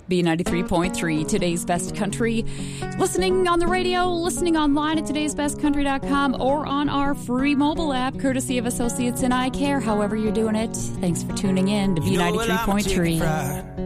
B93.3, today's best country. Listening on the radio, listening online at today'sbestcountry.com, or on our free mobile app, courtesy of Associates in Eye Care. However you're doing it, thanks for tuning in to B93.3.